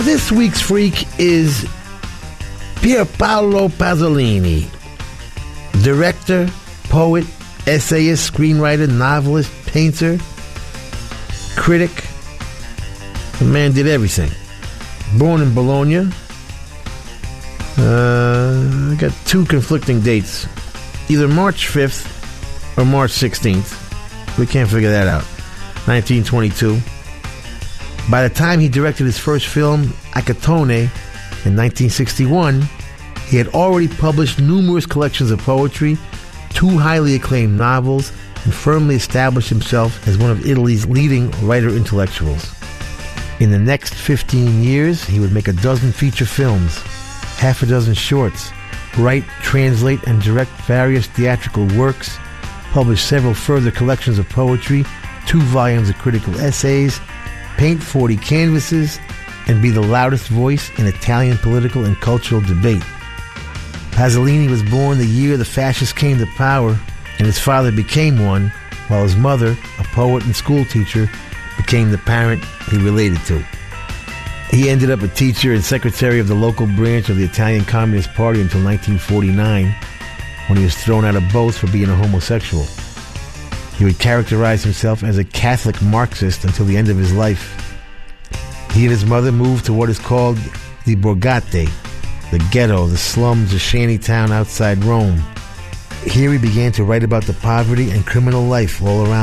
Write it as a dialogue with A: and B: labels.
A: This week's freak is Pierpaolo Pasolini, director, poet, essayist, screenwriter, novelist, painter, critic. The man did everything. Born in Bologna. I got two conflicting dates. Either March 5th or March 16th. We can't figure that out. 1922. By the time he directed his first film, Acatone, in 1961, he had already published numerous collections of poetry, two highly acclaimed novels, and firmly established himself as one of Italy's leading writer-intellectuals. In the next 15 years, he would make a dozen feature films, half a dozen shorts, write, translate, and direct various theatrical works, publish several further collections of poetry, 2 volumes of critical essays, paint 40 canvases, and be the loudest voice in Italian political and cultural debate. Pasolini was born the year the fascists came to power, and his father became one, while his mother, a poet and schoolteacher, became the parent he related to. He ended up a teacher and secretary of the local branch of the Italian Communist Party until 1949, when he was thrown out of both for being a homosexual. He would characterize himself as a Catholic Marxist until the end of his life. He and his mother moved to what is called the Borgate, the ghetto, the slums, the shanty town outside Rome. Here he began to write about the poverty and criminal life all around